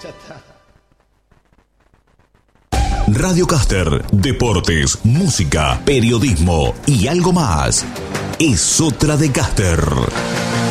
Ya está. Radio Caster, deportes, música, periodismo y algo más. Es otra de Caster.